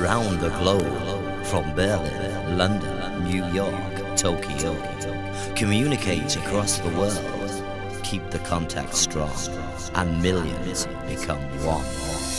around the globe, from Berlin, London, New York, Tokyo. Communicate across the world, keep the contact strong, and millions become one.